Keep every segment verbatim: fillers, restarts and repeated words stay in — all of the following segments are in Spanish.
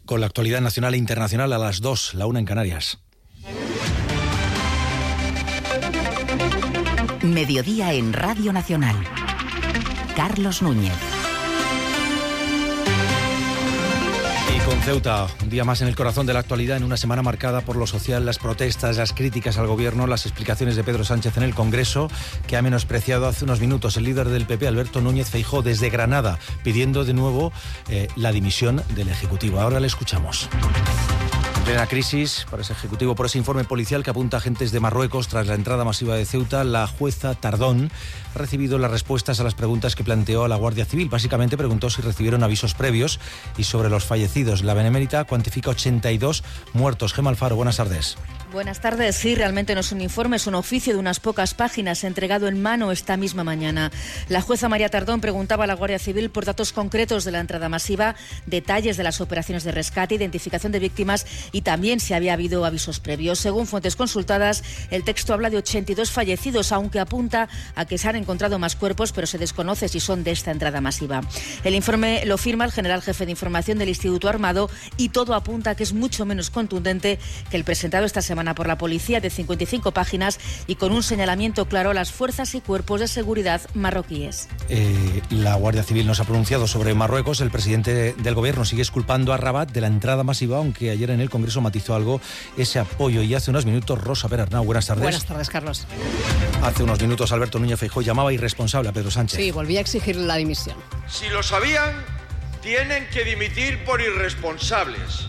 Con la actualidad nacional e internacional a las dos, la una en Canarias. Mediodía en Radio Nacional. Carlos Núñez. Con Ceuta, un día más en el corazón de la actualidad, en una semana marcada por lo social, las protestas, las críticas al gobierno, las explicaciones de Pedro Sánchez en el Congreso, que ha menospreciado hace unos minutos el líder del P P, Alberto Núñez Feijóo, desde Granada, pidiendo de nuevo eh, la dimisión del Ejecutivo. Ahora le escuchamos. En plena crisis, por ese Ejecutivo, por ese informe policial que apunta a agentes de Marruecos tras la entrada masiva de Ceuta, la jueza Tardón ha recibido las respuestas a las preguntas que planteó a la Guardia Civil. Básicamente preguntó si recibieron avisos previos y sobre los fallecidos. La Benemérita cuantifica ochenta y dos muertos. Gemma Alfaro, buenas tardes. Buenas tardes. Sí, realmente no es un informe, es un oficio de unas pocas páginas entregado en mano esta misma mañana. La jueza María Tardón preguntaba a la Guardia Civil por datos concretos de la entrada masiva, detalles de las operaciones de rescate, identificación de víctimas y también si había habido avisos previos. Según fuentes consultadas, el texto habla de ochenta y dos fallecidos, aunque apunta a que se han encontrado más cuerpos, pero se desconoce si son de esta entrada masiva. El informe lo firma el general jefe de información del Instituto Armado y todo apunta a que es mucho menos contundente que el presentado esta semana por la policía, de cincuenta y cinco páginas y con un señalamiento claro a las fuerzas y cuerpos de seguridad marroquíes. Eh, la Guardia Civil no se ha pronunciado sobre Marruecos. El presidente del gobierno sigue exculpando a Rabat de la entrada masiva, aunque ayer en el Congreso matizó algo ese apoyo. Y hace unos minutos, Rosa Perarnau, buenas tardes. Buenas tardes, Carlos. Hace unos minutos Alberto Núñez Feijóo llamaba irresponsable a Pedro Sánchez. Sí, volvía a exigir la dimisión. Si lo sabían, tienen que dimitir por irresponsables.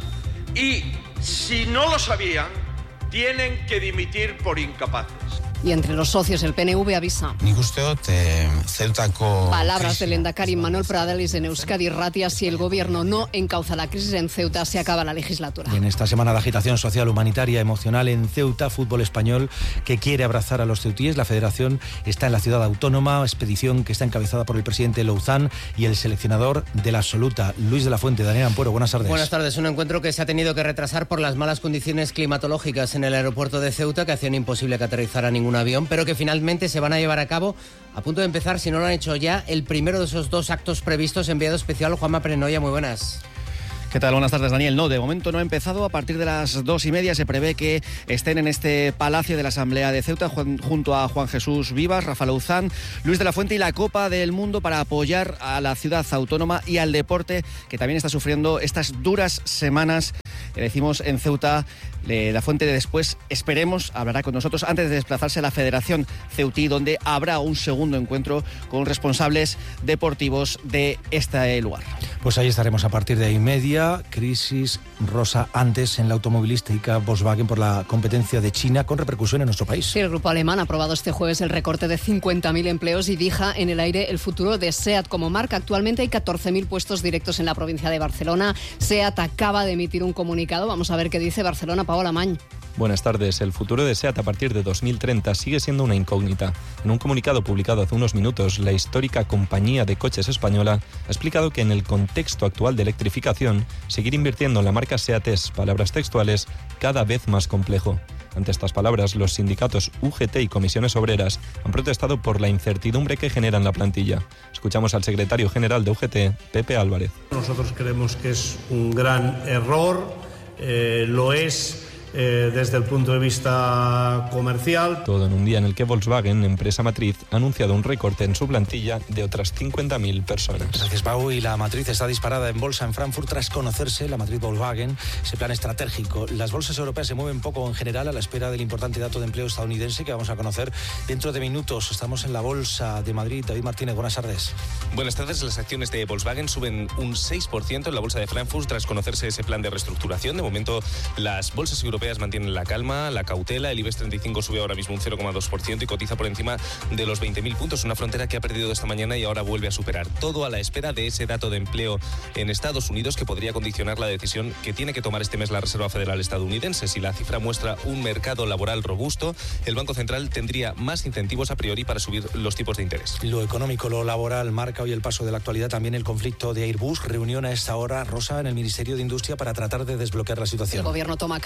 Y si no lo sabían, tienen que dimitir por incapaces. Y entre los socios, el P N V avisa. Nik uste dut, eh, Ceutako... Palabras del lehendakari Manuel Pradales en Euskadi Irratia: si el gobierno no encauza la crisis en Ceuta, se acaba la legislatura. Y en esta semana de agitación social, humanitaria, emocional en Ceuta, fútbol español que quiere abrazar a los ceutíes. La federación está en la ciudad autónoma, expedición que está encabezada por el presidente Louzán y el seleccionador de la absoluta, Luis de la Fuente. Daniel Ampuero, buenas tardes. Buenas tardes. Un encuentro que se ha tenido que retrasar por las malas condiciones climatológicas en el aeropuerto de Ceuta, que hacían imposible que aterrizara ningún avión, pero que finalmente se van a llevar a cabo, a punto de empezar, si no lo han hecho ya, el primero de esos dos actos previstos. Enviado especial Juanma Prenoya, muy buenas. ¿Qué tal? Buenas tardes, Daniel. No, de momento no ha empezado. A partir de las dos y media se prevé que estén en este Palacio de la Asamblea de Ceuta junto a Juan Jesús Vivas, Rafa Louzán, Luis de la Fuente y la Copa del Mundo, para apoyar a la ciudad autónoma y al deporte, que también está sufriendo estas duras semanas. Le decimos en Ceuta. De la Fuente después, esperemos, hablará con nosotros antes de desplazarse a la Federación Ceutí, donde habrá un segundo encuentro con responsables deportivos de este lugar. Pues ahí estaremos a partir de ahí media. Crisis, Rosa, antes en la automovilística Volkswagen por la competencia de China, con repercusión en nuestro país. Sí, el grupo alemán ha aprobado este jueves el recorte de cincuenta mil empleos y deja en el aire el futuro de SEAT como marca. Actualmente hay catorce mil puestos directos en la provincia de Barcelona. SEAT acaba de emitir un comunicado. Vamos a ver qué dice Barcelona. Paola Mañ. Buenas tardes. El futuro de SEAT a partir de dos mil treinta sigue siendo una incógnita. En un comunicado publicado hace unos minutos, la histórica compañía de coches española ha explicado que en el contexto actual de electrificación, seguir invirtiendo en la marca SEAT es, palabras textuales, cada vez más complejo. Ante estas palabras, los sindicatos U G T y comisiones obreras han protestado por la incertidumbre que genera en la plantilla. Escuchamos al secretario general de U G T, Pepe Álvarez. Nosotros creemos que es un gran error, eh, lo es Eh, desde el punto de vista comercial. Todo en un día en el que Volkswagen, empresa matriz, ha anunciado un recorte en su plantilla de otras cincuenta mil personas. Gracias, Pau. Y la matriz está disparada en bolsa en Frankfurt tras conocerse, la matriz Volkswagen, ese plan estratégico. Las bolsas europeas se mueven poco en general a la espera del importante dato de empleo estadounidense que vamos a conocer dentro de minutos. Estamos en la bolsa de Madrid. David Martínez, buenas tardes. Buenas tardes. Las acciones de Volkswagen suben un seis por ciento en la bolsa de Frankfurt tras conocerse ese plan de reestructuración. De momento, las bolsas europeas mantienen la calma, la cautela. El IBEX treinta y cinco sube ahora mismo un cero coma dos por ciento y cotiza por encima de los veinte mil puntos, una frontera que ha perdido esta mañana y ahora vuelve a superar. Todo a la espera de ese dato de empleo en Estados Unidos que podría condicionar la decisión que tiene que tomar este mes la Reserva Federal estadounidense. Si la cifra muestra un mercado laboral robusto, el Banco Central tendría más incentivos a priori para subir los tipos de interés. Lo económico, lo laboral, marca hoy el paso de la actualidad también el conflicto de Airbus. Reunión a esta hora, Rosa, en el Ministerio de Industria para tratar de desbloquear la situación. El gobierno toma cartas en el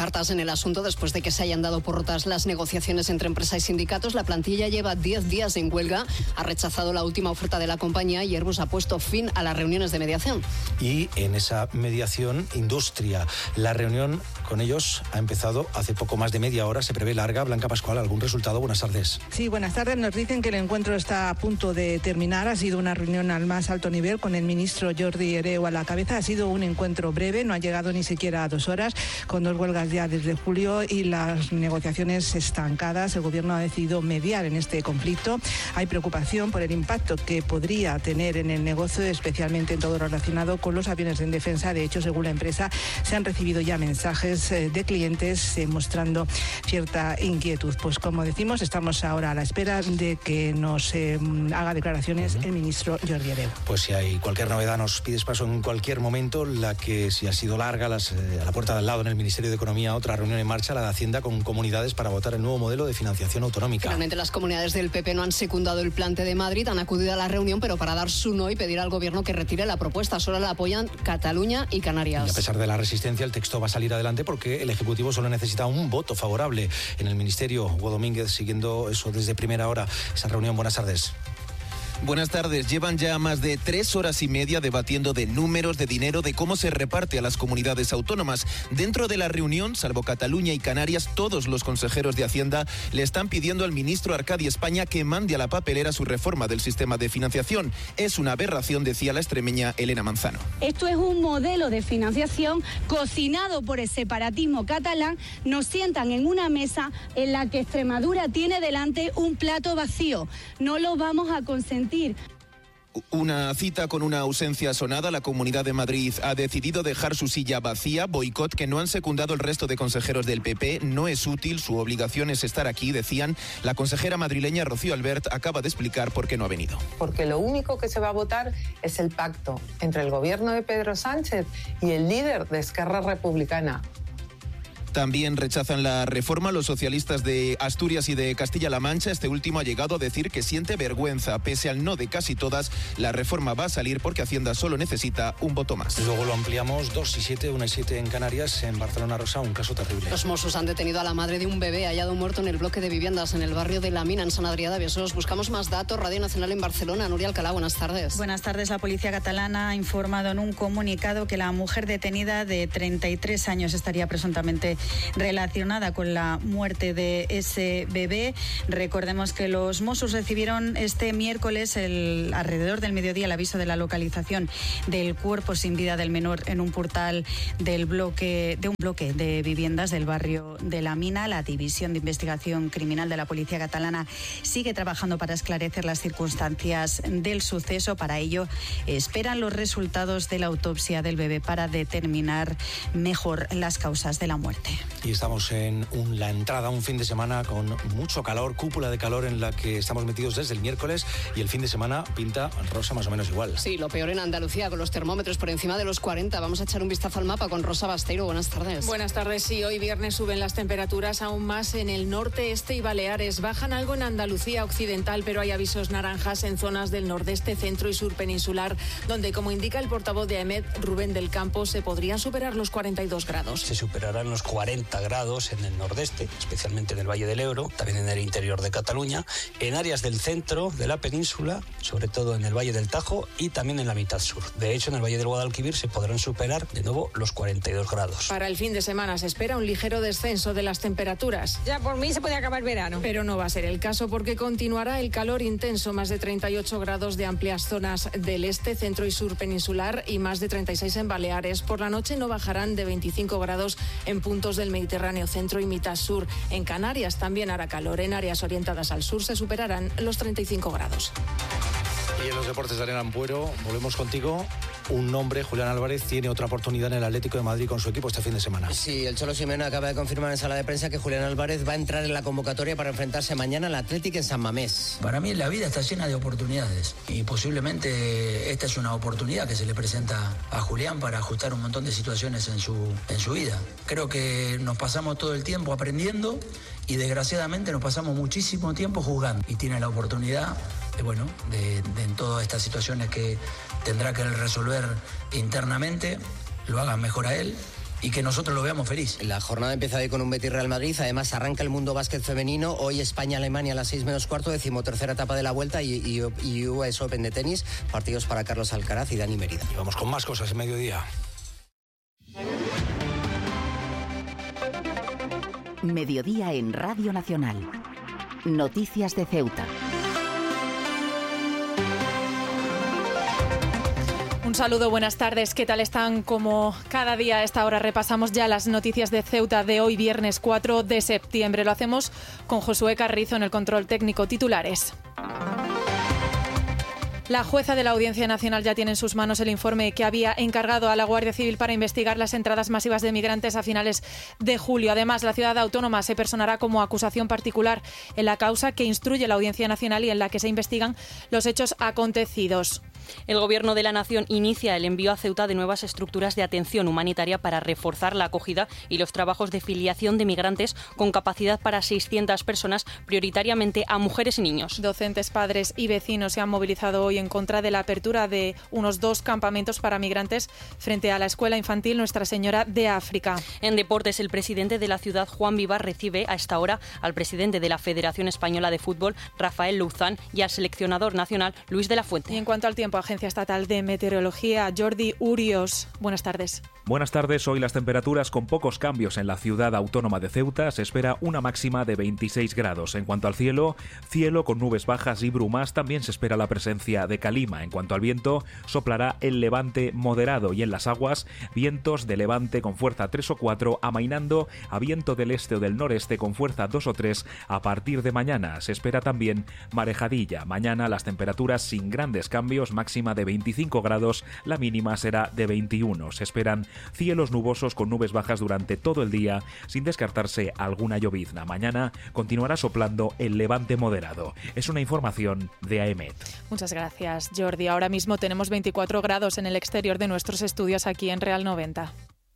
el asunto después de que se hayan dado por rotas las negociaciones entre empresa y sindicatos. La plantilla lleva diez días en huelga, ha rechazado la última oferta de la compañía y Airbus ha puesto fin a las reuniones de mediación. Y en esa mediación, Industria. La reunión con ellos ha empezado hace poco más de media hora, se prevé larga. Blanca Pascual, ¿algún resultado? Buenas tardes. Sí, buenas tardes. Nos dicen que el encuentro está a punto de terminar. Ha sido una reunión al más alto nivel con el ministro Jordi Hereu a la cabeza. Ha sido un encuentro breve, no ha llegado ni siquiera a dos horas, con dos huelgas ya desde julio y las negociaciones estancadas. El gobierno ha decidido mediar en este conflicto. Hay preocupación por el impacto que podría tener en el negocio, especialmente en todo lo relacionado con los aviones en defensa. De hecho, según la empresa, se han recibido ya mensajes de clientes eh, mostrando cierta inquietud. Pues como decimos, estamos ahora a la espera de que nos eh, haga declaraciones el ministro Jordi Hereu. Pues si hay cualquier novedad, nos pides paso en cualquier momento. La que si ha sido larga, las, eh, a la puerta de al lado en el Ministerio de Economía, otra reunión en marcha, la de Hacienda, con comunidades para votar el nuevo modelo de financiación autonómica. Finalmente las comunidades del P P no han secundado el plante de Madrid, han acudido a la reunión, pero para dar su no y pedir al gobierno que retire la propuesta. Solo la apoyan Cataluña y Canarias. Y a pesar de la resistencia, el texto va a salir adelante porque el Ejecutivo solo necesita un voto favorable en el Ministerio. Hugo Domínguez, siguiendo eso desde primera hora, esa reunión. Buenas tardes. Buenas tardes. Llevan ya más de tres horas y media debatiendo de números, de dinero, de cómo se reparte a las comunidades autónomas. Dentro de la reunión, salvo Cataluña y Canarias, todos los consejeros de Hacienda le están pidiendo al ministro Arcadi España que mande a la papelera su reforma del sistema de financiación. Es una aberración, decía la extremeña Elena Manzano. Esto es un modelo de financiación cocinado por el separatismo catalán. Nos sientan en una mesa en la que Extremadura tiene delante un plato vacío. No lo vamos a consentir. Una cita con una ausencia sonada. La Comunidad de Madrid ha decidido dejar su silla vacía, boicot que no han secundado el resto de consejeros del P P. No es útil, su obligación es estar aquí, decían. La consejera madrileña Rocío Albert acaba de explicar por qué no ha venido. Porque lo único que se va a votar es el pacto entre el gobierno de Pedro Sánchez y el líder de Esquerra Republicana. También rechazan la reforma los socialistas de Asturias y de Castilla-La Mancha. Este último ha llegado a decir que siente vergüenza. Pese al no de casi todas, la reforma va a salir porque Hacienda solo necesita un voto más. Luego lo ampliamos, dos y siete, una y siete en Canarias, en Barcelona, Rosa, un caso terrible. Los Mossos han detenido a la madre de un bebé hallado muerto en el bloque de viviendas en el barrio de La Mina, en Sant Adrià de Besòs. Buscamos más datos. Radio Nacional en Barcelona. Nuria Alcalá, buenas tardes. Buenas tardes. La policía catalana ha informado en un comunicado que la mujer detenida de treinta y tres años estaría presuntamente relacionada con la muerte de ese bebé. Recordemos que los Mossos recibieron este miércoles, el, alrededor del mediodía, el aviso de la localización del cuerpo sin vida del menor en un portal del bloque, de un bloque de viviendas del barrio de La Mina. La División de Investigación Criminal de la Policía Catalana sigue trabajando para esclarecer las circunstancias del suceso. Para ello, esperan los resultados de la autopsia del bebé para determinar mejor las causas de la muerte. Y estamos en un, la entrada a un fin de semana con mucho calor, cúpula de calor en la que estamos metidos desde el miércoles, y el fin de semana pinta rosa más o menos igual. Sí, lo peor en Andalucía, con los termómetros por encima de los cuarenta. Vamos a echar un vistazo al mapa con Rosa Basteiro. Buenas tardes. Buenas tardes. Sí, hoy viernes suben las temperaturas aún más en el norte, este y Baleares. Bajan algo en Andalucía occidental, pero hay avisos naranjas en zonas del nordeste, centro y sur peninsular, donde, como indica el portavoz de AEMET, Rubén del Campo, se podrían superar los cuarenta y dos grados. Se superarán los cuarenta grados en el nordeste, especialmente en el Valle del Ebro, también en el interior de Cataluña, en áreas del centro de la península, sobre todo en el Valle del Tajo y también en la mitad sur. De hecho, en el Valle del Guadalquivir se podrán superar de nuevo los cuarenta y dos grados. Para el fin de semana se espera un ligero descenso de las temperaturas. Ya por mí se puede acabar verano. Pero no va a ser el caso porque continuará el calor intenso, más de treinta y ocho grados de amplias zonas del este, centro y sur peninsular y más de treinta y seis en Baleares. Por la noche no bajarán de veinticinco grados en puntos del Mediterráneo centro y mitad sur. En Canarias también hará calor. En áreas orientadas al sur se superarán los treinta y cinco grados. Y en los deportes de Arena Ampuero, volvemos contigo. Un nombre, Julián Álvarez, tiene otra oportunidad en el Atlético de Madrid con su equipo este fin de semana. Sí, el Cholo Simeone acaba de confirmar en sala de prensa que Julián Álvarez va a entrar en la convocatoria para enfrentarse mañana al Atlético en San Mamés. Para mí la vida está llena de oportunidades y posiblemente esta es una oportunidad que se le presenta a Julián para ajustar un montón de situaciones en su, en su vida. Creo que nos pasamos todo el tiempo aprendiendo y desgraciadamente nos pasamos muchísimo tiempo jugando, y tiene la oportunidad de, bueno, de, de en todas estas situaciones que tendrá que resolver internamente, lo haga mejor a él y que nosotros lo veamos feliz. La jornada empieza hoy con un Betis Real Madrid, además arranca el mundo básquet femenino, hoy España-Alemania a las seis menos cuarto, decimotercera etapa de la vuelta y, y, y U S Open de tenis, partidos para Carlos Alcaraz y Dani Mérida. Y vamos con más cosas en mediodía. Mediodía en Radio Nacional. Noticias de Ceuta. Un saludo, buenas tardes. ¿Qué tal están? Como cada día a esta hora repasamos ya las noticias de Ceuta de hoy, viernes cuatro de septiembre. Lo hacemos con Josué Carrizo en el control técnico. Titulares. La jueza de la Audiencia Nacional ya tiene en sus manos el informe que había encargado a la Guardia Civil para investigar las entradas masivas de migrantes a finales de julio. Además, la ciudad autónoma se personará como acusación particular en la causa que instruye la Audiencia Nacional y en la que se investigan los hechos acontecidos. El Gobierno de la Nación inicia el envío a Ceuta de nuevas estructuras de atención humanitaria para reforzar la acogida y los trabajos de filiación de migrantes con capacidad para seiscientas personas, prioritariamente a mujeres y niños. Docentes, padres y vecinos se han movilizado hoy en contra de la apertura de unos dos campamentos para migrantes frente a la escuela infantil Nuestra Señora de África. En deportes, el presidente de la ciudad, Juan Vivar, recibe a esta hora al presidente de la Federación Española de Fútbol, Rafael Louzán, y al seleccionador nacional, Luis de la Fuente. Y en cuanto al tiempo, Agencia Estatal de Meteorología, Jordi Urios. Buenas tardes. Buenas tardes. Hoy las temperaturas con pocos cambios en la ciudad autónoma de Ceuta. Se espera una máxima de veintiséis grados. En cuanto al cielo, cielo con nubes bajas y brumas. También se espera la presencia de calima. En cuanto al viento, soplará el levante moderado y en las aguas, vientos de levante con fuerza tres o cuatro, amainando a viento del este o del noreste con fuerza dos o tres a partir de mañana. Se espera también marejadilla. Mañana las temperaturas sin grandes cambios, máxima de veinticinco grados, la mínima será de veintiuno. Se esperan cielos nubosos con nubes bajas durante todo el día, sin descartarse alguna llovizna. Mañana continuará soplando el levante moderado. Es una información de A E M E T. Muchas gracias, Jordi. Ahora mismo tenemos veinticuatro grados en el exterior de nuestros estudios aquí en Real noventa.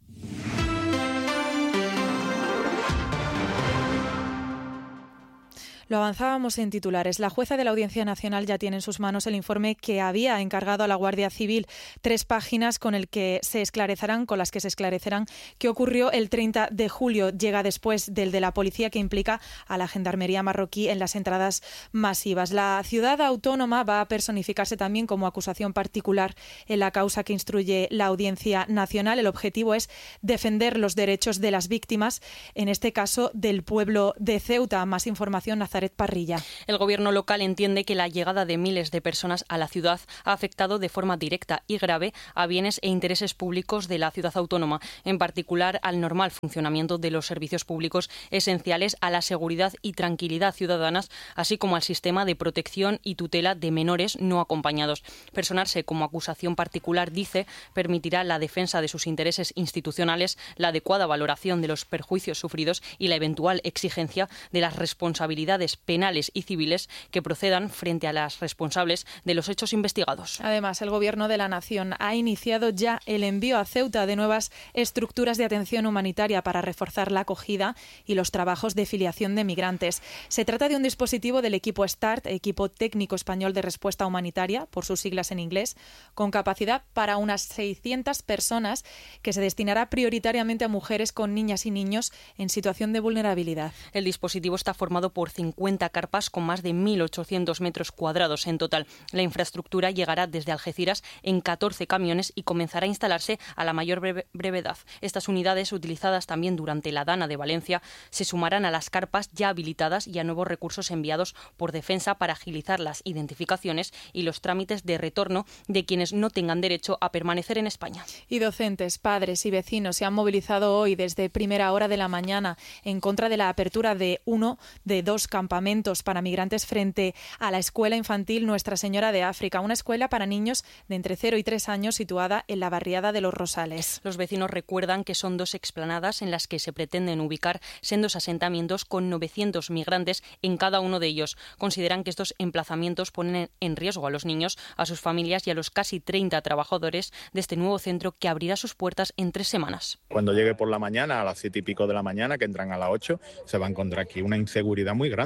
Lo avanzábamos en titulares. La jueza de la Audiencia Nacional ya tiene en sus manos el informe que había encargado a la Guardia Civil. Tres páginas con el que se esclarecerán, con las que se esclarecerán qué ocurrió el treinta de julio. Llega después del de la policía que implica a la Gendarmería marroquí en las entradas masivas. La ciudad autónoma va a personificarse también como acusación particular en la causa que instruye la Audiencia Nacional. El objetivo es defender los derechos de las víctimas, en este caso del pueblo de Ceuta. Más información, Nazaret Parrilla. El gobierno local entiende que la llegada de miles de personas a la ciudad ha afectado de forma directa y grave a bienes e intereses públicos de la ciudad autónoma, en particular al normal funcionamiento de los servicios públicos esenciales, a la seguridad y tranquilidad ciudadanas, así como al sistema de protección y tutela de menores no acompañados. Personarse como acusación particular, dice, permitirá la defensa de sus intereses institucionales, la adecuada valoración de los perjuicios sufridos y la eventual exigencia de las responsabilidades penales y civiles que procedan frente a las responsables de los hechos investigados. Además, el Gobierno de la Nación ha iniciado ya el envío a Ceuta de nuevas estructuras de atención humanitaria para reforzar la acogida y los trabajos de filiación de migrantes. Se trata de un dispositivo del equipo START, Equipo Técnico Español de Respuesta Humanitaria, por sus siglas en inglés, con capacidad para unas seiscientas personas, que se destinará prioritariamente a mujeres con niñas y niños en situación de vulnerabilidad. El dispositivo está formado por cincuenta carpas con más de mil ochocientos metros cuadrados en total. La infraestructura llegará desde Algeciras en catorce camiones y comenzará a instalarse a la mayor breve brevedad. Estas unidades, utilizadas también durante la Dana de Valencia, se sumarán a las carpas ya habilitadas y a nuevos recursos enviados por Defensa para agilizar las identificaciones y los trámites de retorno de quienes no tengan derecho a permanecer en España. Y docentes, padres y vecinos se han movilizado hoy desde primera hora de la mañana en contra de la apertura de uno de dos campamentos para migrantes frente a la escuela infantil Nuestra Señora de África, una escuela para niños de entre cero y tres años situada en la barriada de Los Rosales. Los vecinos recuerdan que son dos explanadas en las que se pretenden ubicar sendos asentamientos con novecientos migrantes en cada uno de ellos. Consideran que estos emplazamientos ponen en riesgo a los niños, a sus familias y a los casi treinta trabajadores de este nuevo centro que abrirá sus puertas en tres semanas. Cuando llegue por la mañana, a las siete y pico de la mañana, que entran a las ocho, se va a encontrar aquí una inseguridad muy grande.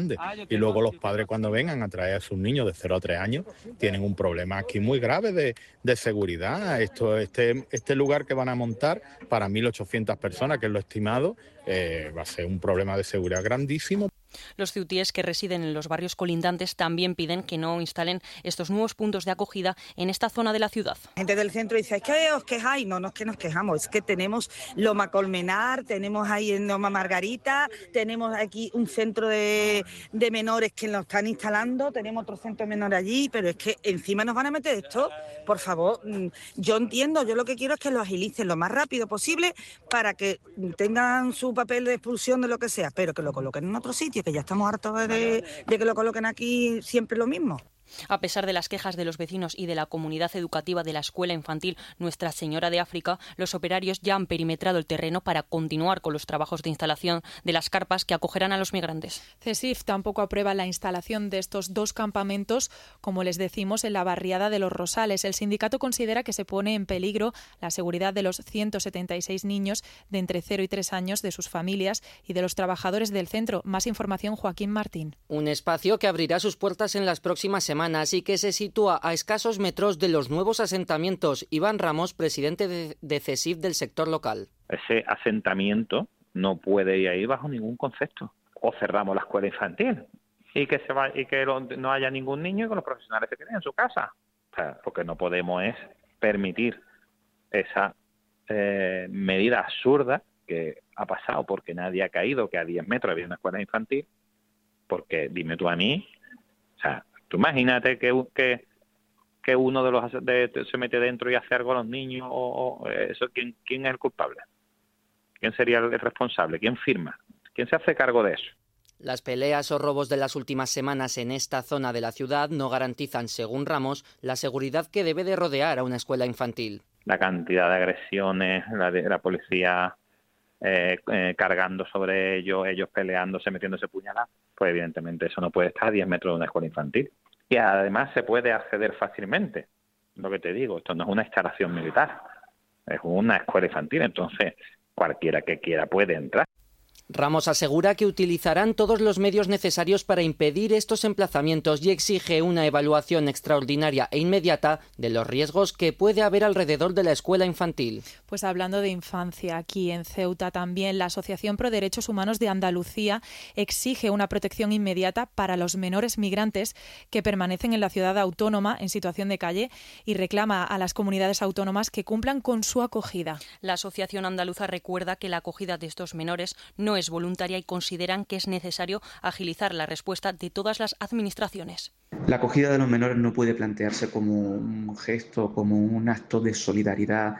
grande. Y luego los padres cuando vengan a traer a sus niños de cero a tres años tienen un problema aquí muy grave de, de seguridad. Esto, este, este lugar que van a montar para mil ochocientas personas, que es lo estimado, eh, va a ser un problema de seguridad grandísimo. Los ceutíes que residen en los barrios colindantes también piden que no instalen estos nuevos puntos de acogida en esta zona de la ciudad. La gente del centro dice, es que os quejáis. No, no es que nos quejamos, es que tenemos Loma Colmenar, tenemos ahí en Loma Margarita, tenemos aquí un centro de, de menores que lo están instalando, tenemos otro centro menor allí, pero es que encima nos van a meter esto. Por favor, yo entiendo, yo lo que quiero es que lo agilicen lo más rápido posible para que tengan su papel de expulsión de lo que sea, pero que lo coloquen en otro sitio, que ya estamos hartos de, de que lo coloquen aquí siempre lo mismo. A pesar de las quejas de los vecinos y de la comunidad educativa de la escuela infantil Nuestra Señora de África, los operarios ya han perimetrado el terreno para continuar con los trabajos de instalación de las carpas que acogerán a los migrantes. CESIF tampoco aprueba la instalación de estos dos campamentos, como les decimos, en la barriada de Los Rosales. El sindicato considera que se pone en peligro la seguridad de los ciento setenta y seis niños de entre cero y tres años, de sus familias y de los trabajadores del centro. Más información, Joaquín Martín. Un espacio que abrirá sus puertas en las próximas semanas y que se sitúa a escasos metros de los nuevos asentamientos. Iván Ramos, presidente de, de CESIF del sector local. Ese asentamiento no puede ir ahí bajo ningún concepto. O cerramos la escuela infantil y que se va y que no haya ningún niño con los profesionales que tienen en su casa. O sea, lo que no podemos es permitir esa eh, medida absurda que ha pasado porque nadie ha caído, que a diez metros había una escuela infantil, porque dime tú a mí, o sea, tú imagínate que, que, que uno de los de, se mete dentro y hace algo a los niños, o, o eso, ¿quién, ¿quién es el culpable? ¿Quién sería el responsable? ¿Quién firma? ¿Quién se hace cargo de eso? Las peleas o robos de las últimas semanas en esta zona de la ciudad no garantizan, según Ramos, la seguridad que debe de rodear a una escuela infantil. La cantidad de agresiones, la de la policía eh, eh, cargando sobre ellos, ellos peleándose, metiéndose puñaladas, pues evidentemente eso no puede estar a diez metros de una escuela infantil. Y además se puede acceder fácilmente. Lo que te digo, esto no es una instalación militar, es una escuela infantil, entonces cualquiera que quiera puede entrar. Ramos asegura que utilizarán todos los medios necesarios para impedir estos emplazamientos y exige una evaluación extraordinaria e inmediata de los riesgos que puede haber alrededor de la escuela infantil. Pues hablando de infancia, aquí en Ceuta también la Asociación Pro Derechos Humanos de Andalucía exige una protección inmediata para los menores migrantes que permanecen en la ciudad autónoma en situación de calle y reclama a las comunidades autónomas que cumplan con su acogida. La Asociación Andaluza recuerda que la acogida de estos menores no es voluntaria y consideran que es necesario agilizar la respuesta de todas las administraciones. La acogida de los menores no puede plantearse como un gesto, como un acto de solidaridad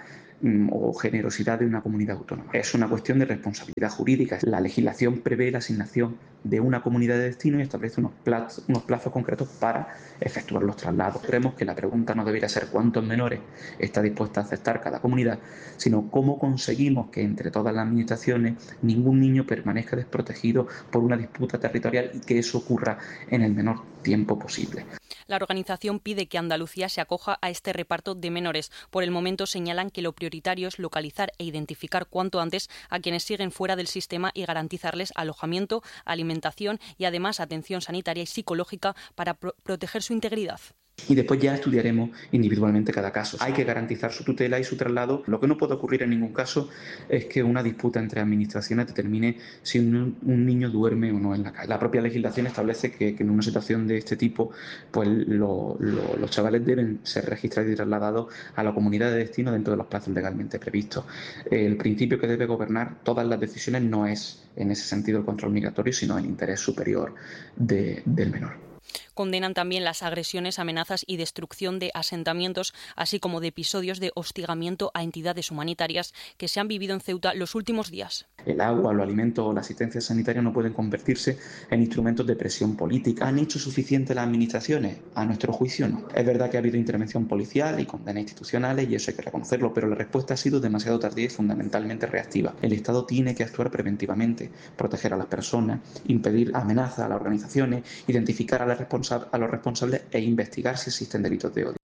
o generosidad de una comunidad autónoma. Es una cuestión de responsabilidad jurídica. La legislación prevé la asignación de una comunidad de destino y establece unos plazos, unos plazos concretos para efectuar los traslados. Creemos que la pregunta no debería ser cuántos menores está dispuesta a aceptar cada comunidad, sino cómo conseguimos que entre todas las administraciones ningún niño permanezca desprotegido por una disputa territorial y que eso ocurra en el menor tiempo posible. La organización pide que Andalucía se acoja a este reparto de menores. Por el momento señalan que lo prioritario es localizar e identificar cuanto antes a quienes siguen fuera del sistema y garantizarles alojamiento, alimentación y además atención sanitaria y psicológica para pro- proteger su integridad. Y después ya estudiaremos individualmente cada caso. Hay que garantizar su tutela y su traslado. Lo que no puede ocurrir en ningún caso es que una disputa entre administraciones determine si un, un niño duerme o no en la calle. La propia legislación establece que, que en una situación de este tipo, pues lo, lo, los chavales deben ser registrados y trasladados a la comunidad de destino dentro de los plazos legalmente previstos. El principio que debe gobernar todas las decisiones no es en ese sentido el control migratorio, sino el interés superior de, del menor. Condenan también las agresiones, amenazas y destrucción de asentamientos, así como de episodios de hostigamiento a entidades humanitarias que se han vivido en Ceuta los últimos días. El agua, los alimentos o la asistencia sanitaria no pueden convertirse en instrumentos de presión política. ¿Han hecho suficiente las administraciones? A nuestro juicio no. Es verdad que ha habido intervención policial y condenas institucionales y eso hay que reconocerlo, pero la respuesta ha sido demasiado tardía y fundamentalmente reactiva. El Estado tiene que actuar preventivamente, proteger a las personas, impedir amenazas a las organizaciones, identificar a las responsables a los responsables e investigar si existen delitos de odio.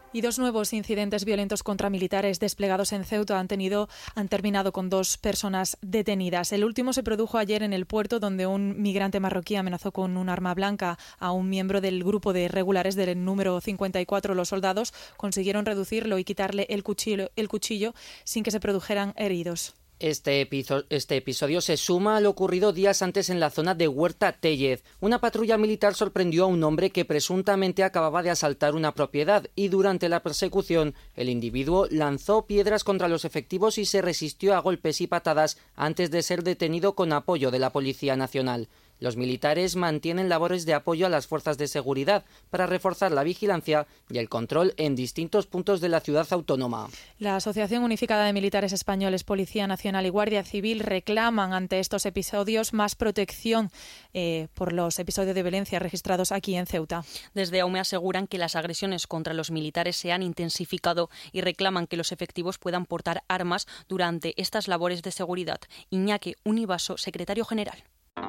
Y dos nuevos incidentes violentos contra militares desplegados en Ceuta han, tenido, han terminado con dos personas detenidas. El último se produjo ayer en el puerto, donde un migrante marroquí amenazó con un arma blanca a un miembro del grupo de regulares del número cincuenta y cuatro. Los soldados consiguieron reducirlo y quitarle el cuchillo, el cuchillo sin que se produjeran heridos. Este, episo- este episodio se suma a lo ocurrido días antes en la zona de Huerta Tellez. Una patrulla militar sorprendió a un hombre que presuntamente acababa de asaltar una propiedad y durante la persecución el individuo lanzó piedras contra los efectivos y se resistió a golpes y patadas antes de ser detenido con apoyo de la Policía Nacional. Los militares mantienen labores de apoyo a las fuerzas de seguridad para reforzar la vigilancia y el control en distintos puntos de la ciudad autónoma. La Asociación Unificada de Militares Españoles, Policía Nacional y Guardia Civil reclaman ante estos episodios más protección eh, por los episodios de violencia registrados aquí en Ceuta. Desde AUME aseguran que las agresiones contra los militares se han intensificado y reclaman que los efectivos puedan portar armas durante estas labores de seguridad. Iñaki Univaso, secretario general.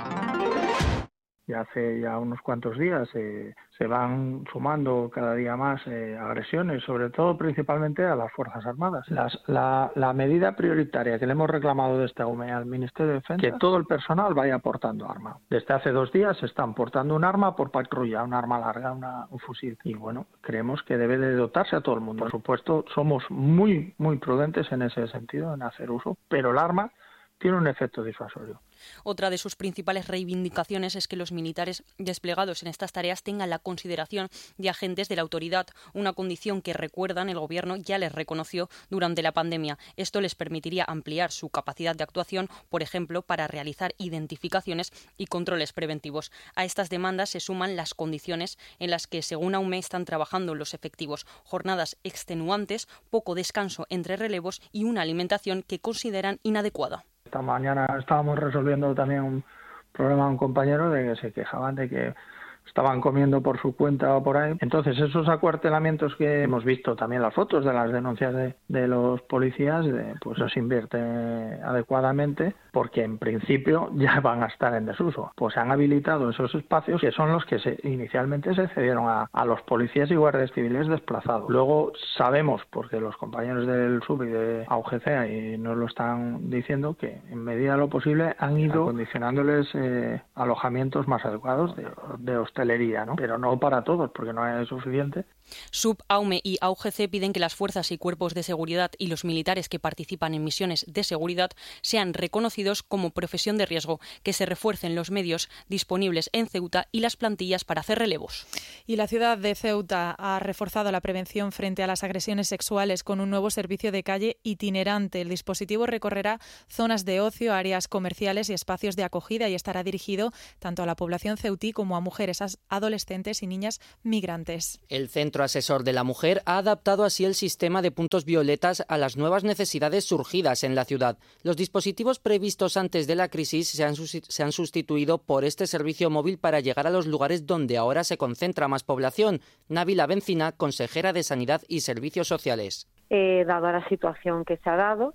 Y hace ya unos cuantos días eh, se van sumando cada día más eh, agresiones, sobre todo principalmente a las Fuerzas Armadas. Las, la, la medida prioritaria que le hemos reclamado desde AUME al Ministerio de Defensa, que todo el personal vaya portando arma. Desde hace dos días están portando un arma por patrulla, un arma larga, una, un fusil. Y bueno, creemos que debe de dotarse a todo el mundo. Por supuesto, somos muy, muy prudentes en ese sentido, en hacer uso, pero el arma tiene un efecto disuasorio. Otra de sus principales reivindicaciones es que los militares desplegados en estas tareas tengan la consideración de agentes de la autoridad, una condición que, recuerdan, el Gobierno ya les reconoció durante la pandemia. Esto les permitiría ampliar su capacidad de actuación, por ejemplo, para realizar identificaciones y controles preventivos. A estas demandas se suman las condiciones en las que, según AUME, están trabajando los efectivos: jornadas extenuantes, poco descanso entre relevos y una alimentación que consideran inadecuada. Esta mañana estábamos resolviendo también un problema a un compañero de que se quejaban de que estaban comiendo por su cuenta o por ahí. Entonces, esos acuartelamientos que hemos visto, también las fotos de las denuncias de, de los policías, de, pues se invierte adecuadamente, porque en principio ya van a estar en desuso. Pues se han habilitado esos espacios que son los que se, inicialmente se cedieron a, a los policías y guardias civiles desplazados. Luego sabemos, porque los compañeros del S U B y de A U G C ahí nos lo están diciendo, que en medida de lo posible han ido acondicionándoles eh, alojamientos más adecuados de, de hostelería, ¿no? Pero no para todos, porque no es suficiente. S U B, AUME y A U G C piden que las fuerzas y cuerpos de seguridad y los militares que participan en misiones de seguridad sean reconocidos como profesión de riesgo, que se refuercen los medios disponibles en Ceuta y las plantillas para hacer relevos. Y la ciudad de Ceuta ha reforzado la prevención frente a las agresiones sexuales con un nuevo servicio de calle itinerante. El dispositivo recorrerá zonas de ocio, áreas comerciales y espacios de acogida y estará dirigido tanto a la población ceutí como a mujeres, adolescentes y niñas migrantes. El Centro Asesor de la Mujer ha adaptado así el sistema de puntos violetas a las nuevas necesidades surgidas en la ciudad. Los dispositivos previstos antes de la crisis se han, se han sustituido por este servicio móvil para llegar a los lugares donde ahora se concentra más población. Návila Bencina, consejera de Sanidad y Servicios Sociales. Eh, dada la situación que se ha dado,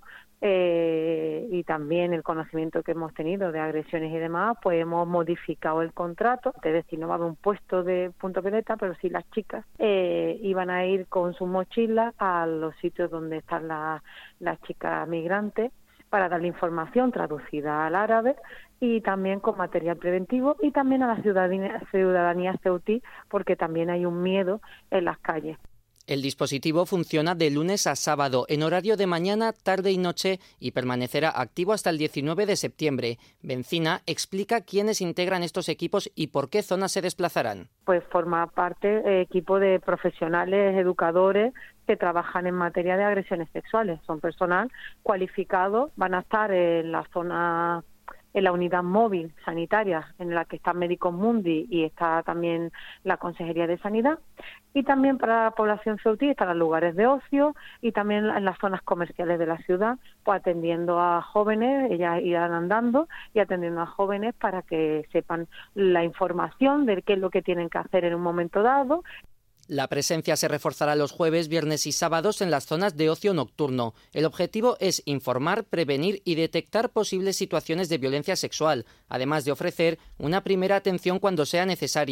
Eh, y también el conocimiento que hemos tenido de agresiones y demás, pues hemos modificado el contrato, es decir, no va a haber un puesto de punto violeta, pero sí las chicas eh, iban a ir con sus mochilas a los sitios donde están la, las chicas migrantes para darle información traducida al árabe y también con material preventivo y también a la ciudadanía, ciudadanía ceutí, porque también hay un miedo en las calles. El dispositivo funciona de lunes a sábado en horario de mañana, tarde y noche y permanecerá activo hasta el diecinueve de septiembre. Bencina explica quiénes integran estos equipos y por qué zonas se desplazarán. Pues forma parte eh, equipo de profesionales, educadores que trabajan en materia de agresiones sexuales. Son personal cualificado, van a estar en la zona, en la unidad móvil sanitaria en la que está Médicos Mundi y está también la Consejería de Sanidad, y también para la población ceutí están los lugares de ocio y también en las zonas comerciales de la ciudad, pues atendiendo a jóvenes, ellas irán andando y atendiendo a jóvenes para que sepan la información de qué es lo que tienen que hacer en un momento dado. La presencia se reforzará los jueves, viernes y sábados en las zonas de ocio nocturno. El objetivo es informar, prevenir y detectar posibles situaciones de violencia sexual, además de ofrecer una primera atención cuando sea necesaria.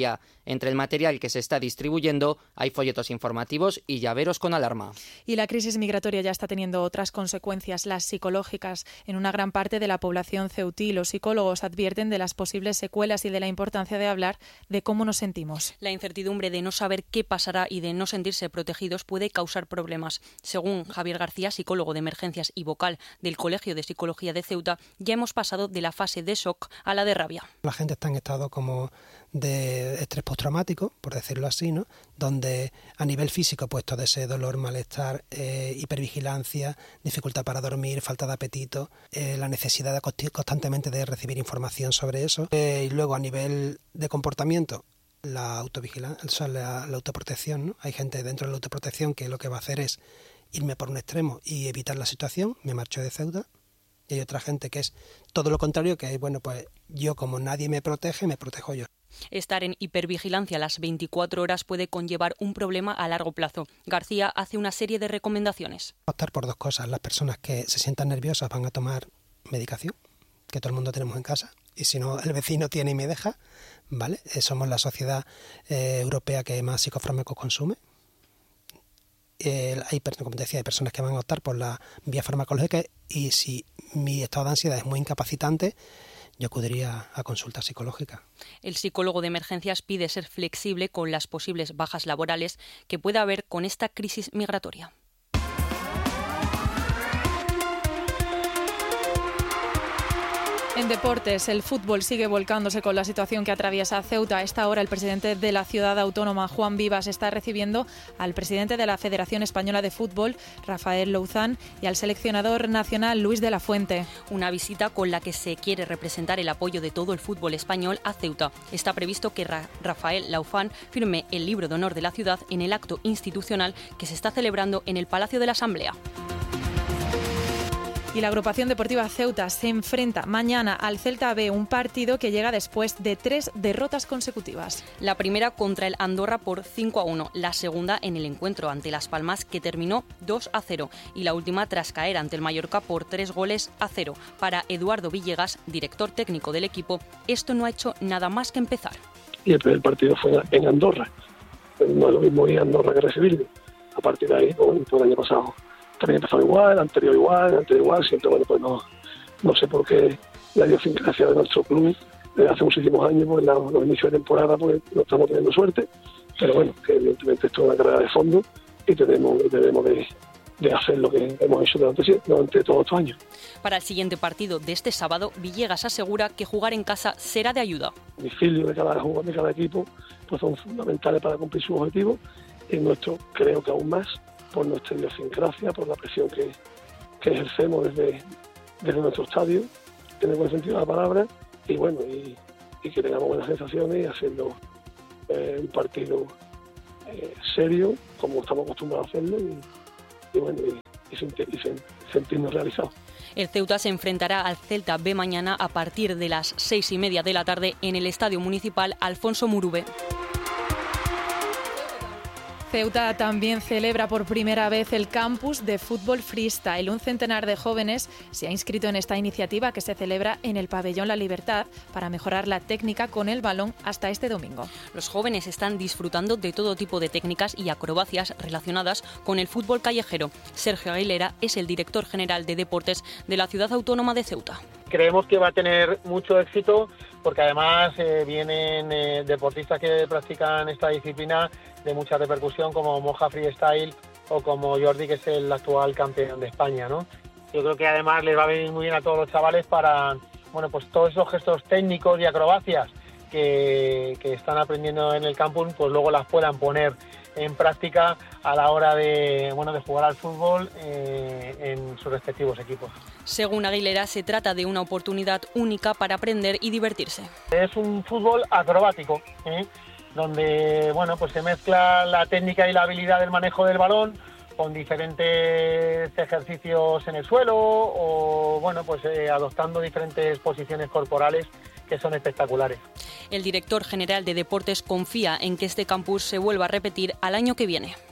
Entre el material que se está distribuyendo hay folletos informativos y llaveros con alarma. Y la crisis migratoria ya está teniendo otras consecuencias, las psicológicas, en una gran parte de la población ceutí. Los psicólogos advierten de las posibles secuelas y de la importancia de hablar de cómo nos sentimos. La incertidumbre de no saber qué pasará y de no sentirse protegidos puede causar problemas. Según Javier García, psicólogo de emergencias y vocal del Colegio de Psicología de Ceuta, ya hemos pasado de la fase de shock a la de rabia. La gente está en estado como de estrés postraumático, por decirlo así, ¿no? Donde a nivel físico, pues todo ese dolor, malestar, eh, hipervigilancia, dificultad para dormir, falta de apetito, eh, la necesidad de constantemente de recibir información sobre eso. Eh, y luego a nivel de comportamiento, la autovigilancia, o sea, la, la autoprotección, ¿no? Hay gente dentro de la autoprotección que lo que va a hacer es irme por un extremo y evitar la situación, me marcho de Ceuta. Y hay otra gente que es todo lo contrario, que es, bueno, pues yo como nadie me protege, me protejo yo. Estar en hipervigilancia las veinticuatro horas puede conllevar un problema a largo plazo. García hace una serie de recomendaciones. Optar por dos cosas. Las personas que se sientan nerviosas van a tomar medicación, que todo el mundo tenemos en casa. Y si no, el vecino tiene y me deja, ¿vale? Somos la sociedad eh, europea que más psicofármacos consume. Eh, hay, como te decía, hay personas que van a optar por la vía farmacológica y si mi estado de ansiedad es muy incapacitante, yo acudiría a consulta psicológica. El psicólogo de emergencias pide ser flexible con las posibles bajas laborales que pueda haber con esta crisis migratoria. En deportes, el fútbol sigue volcándose con la situación que atraviesa Ceuta. A esta hora, el presidente de la ciudad autónoma, Juan Vivas, está recibiendo al presidente de la Federación Española de Fútbol, Rafael Louzán, y al seleccionador nacional, Luis de la Fuente. Una visita con la que se quiere representar el apoyo de todo el fútbol español a Ceuta. Está previsto que Ra- Rafael Louzán firme el libro de honor de la ciudad en el acto institucional que se está celebrando en el Palacio de la Asamblea. Y la agrupación deportiva Ceuta se enfrenta mañana al Celta B, un partido que llega después de tres derrotas consecutivas. La primera contra el Andorra por cinco a uno, la segunda en el encuentro ante Las Palmas que terminó dos a cero y la última tras caer ante el Mallorca por tres goles a cero. Para Eduardo Villegas, director técnico del equipo, esto no ha hecho nada más que empezar. Y el primer partido fue en Andorra, no es lo mismo ir a Andorra que recibirlo. A partir de ahí, como el año pasado, también empezó igual, anterior igual, anterior igual, siempre, bueno, pues no, no sé por qué la idiosincrasia de nuestro club desde hace muchísimos años, pues la, los inicios de temporada pues no estamos teniendo suerte, pero bueno, que evidentemente esto es una carrera de fondo y tenemos, debemos de, de hacer lo que hemos hecho durante, durante todos estos años. Para el siguiente partido de este sábado, Villegas asegura que jugar en casa será de ayuda. El domicilio de cada jugador, de cada equipo, pues son fundamentales para cumplir sus objetivos y en nuestro creo que aún más, por nuestra idiosincrasia, por la presión que, que ejercemos desde, desde nuestro estadio, en el buen sentido de la palabra, y bueno, y, y que tengamos buenas sensaciones y haciendo eh, un partido eh, serio, como estamos acostumbrados a hacerlo, y, y bueno, y, y, sentir, y sentirnos realizados. El Ceuta se enfrentará al Celta B mañana a partir de las seis y media de la tarde en el Estadio Municipal Alfonso Murube. Ceuta también celebra por primera vez el campus de fútbol freestyle. Un centenar de jóvenes se ha inscrito en esta iniciativa que se celebra en el Pabellón La Libertad para mejorar la técnica con el balón hasta este domingo. Los jóvenes están disfrutando de todo tipo de técnicas y acrobacias relacionadas con el fútbol callejero. Sergio Aguilera es el director general de deportes de la ciudad autónoma de Ceuta. Creemos que va a tener mucho éxito porque además eh, vienen eh, deportistas que practican esta disciplina de mucha repercusión como Moja Freestyle o como Jordi, que es el actual campeón de España, ¿no? Yo creo que además les va a venir muy bien a todos los chavales para, bueno, pues todos esos gestos técnicos y acrobacias que, que están aprendiendo en el campus, pues luego las puedan poner en práctica a la hora de, bueno, de jugar al fútbol eh, en sus respectivos equipos. Según Aguilera, se trata de una oportunidad única para aprender y divertirse. Es un fútbol acrobático, ¿eh? donde bueno, pues se mezcla la técnica y la habilidad del manejo del balón con diferentes ejercicios en el suelo o bueno, pues eh, adoptando diferentes posiciones corporales que son espectaculares. El director general de deportes confía en que este campus se vuelva a repetir al año que viene.